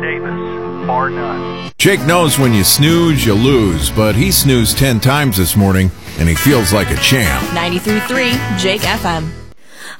Davis, bar none. Jake knows when you snooze, you lose, but he snoozed 10 times this morning, and he feels like a champ. 93.3 Jake FM.